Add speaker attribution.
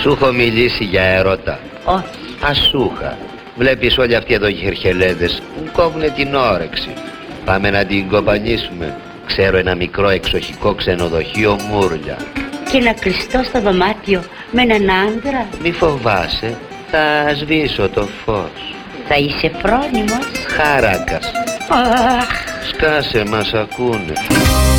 Speaker 1: Σου έχω μιλήσει για έρωτα?
Speaker 2: Όχι.
Speaker 1: Ας σου είχα. Βλέπεις όλοι αυτοί εδώ οι χερχελέδες μου κόβουνε την όρεξη. Πάμε να την κομπανίσουμε. Ξέρω ένα μικρό εξοχικό ξενοδοχείο Μούρλια.
Speaker 2: Και να κλειστώ στο δωμάτιο με έναν άντρα.
Speaker 1: Μη φοβάσαι, θα σβήσω το φως.
Speaker 2: Θα είσαι φρόνιμος.
Speaker 1: Χάρακας.
Speaker 2: Αχ.
Speaker 1: Σκάσε, μας ακούνε.